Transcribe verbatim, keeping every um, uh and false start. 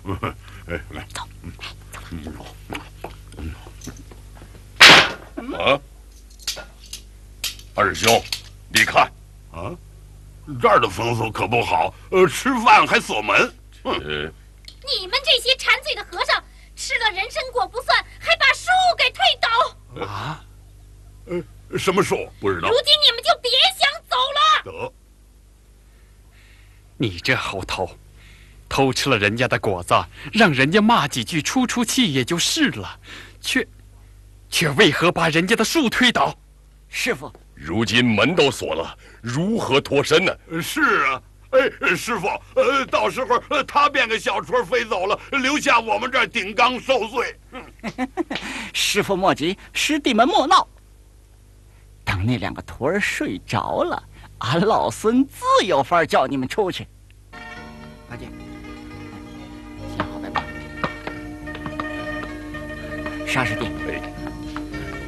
哎，来， 走， 走。啊，二兄，你看，啊，这儿的风俗可不好，呃，吃饭还锁门。嗯， 你们这些馋嘴的和尚，吃了人参果不算，还把树给推倒。 啊？呃，什么树？不知道。 如今你们就别想走了。 得。 你这猴头，偷吃了人家的果子，让人家骂几句出出气也就是了，却却为何把人家的树推倒？ 师傅， 如今门都锁了，如何脱身呢？ 是啊，哎，师傅，呃，到时候呃他变个小雏飞走了，留下我们这儿顶缸受罪。 师傅莫急，师弟们莫闹。等那两个徒儿睡着了，俺老孙自有法叫你们出去。八戒，先好拜吧。沙师弟，